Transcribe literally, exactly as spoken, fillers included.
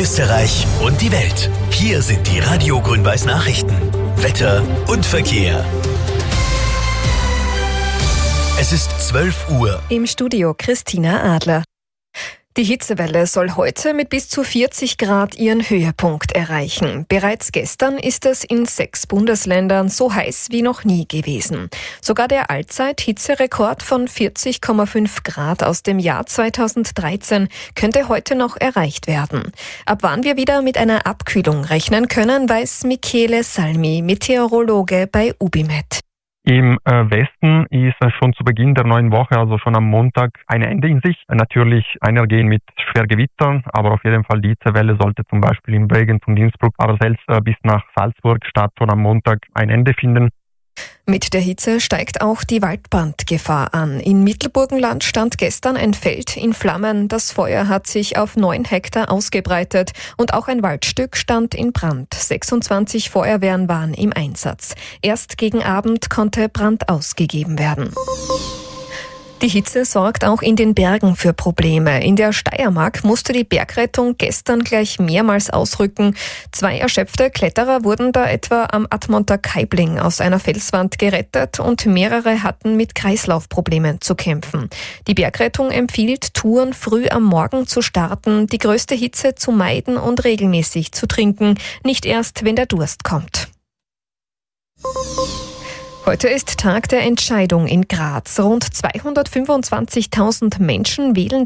Österreich und die Welt. Hier sind die Radio Grün-Weiß Nachrichten. Wetter und Verkehr. Es ist zwölf Uhr. Im Studio Christina Adler. Die Hitzewelle soll heute mit bis zu vierzig Grad ihren Höhepunkt erreichen. Bereits gestern ist es in sechs Bundesländern so heiß wie noch nie gewesen. Sogar der Allzeit-Hitzerekord von vierzig Komma fünf Grad aus dem Jahr zweitausenddreizehn könnte heute noch erreicht werden. Ab wann wir wieder mit einer Abkühlung rechnen können, weiß Michele Salmi, Meteorologe bei Ubimet. Im Westen ist schon zu Beginn der neuen Woche, also schon am Montag, ein Ende in sich. Natürlich einhergehen mit Schwergewittern, aber auf jeden Fall die Hitzewelle sollte zum Beispiel in Bregenz und Innsbruck, aber selbst bis nach Salzburg Stadt schon am Montag ein Ende finden. Mit der Hitze steigt auch die Waldbrandgefahr an. In Mittelburgenland stand gestern ein Feld in Flammen. Das Feuer hat sich auf neun Hektar ausgebreitet und auch ein Waldstück stand in Brand. sechsundzwanzig Feuerwehren waren im Einsatz. Erst gegen Abend konnte Brand ausgegeben werden. Die Hitze sorgt auch in den Bergen für Probleme. In der Steiermark musste die Bergrettung gestern gleich mehrmals ausrücken. Zwei erschöpfte Kletterer wurden da etwa am Admonter Kaibling aus einer Felswand gerettet und mehrere hatten mit Kreislaufproblemen zu kämpfen. Die Bergrettung empfiehlt, Touren früh am Morgen zu starten, die größte Hitze zu meiden und regelmäßig zu trinken, nicht erst, wenn der Durst kommt. Heute ist Tag der Entscheidung in Graz. Rund zweihundertfünfundzwanzigtausend Menschen wählen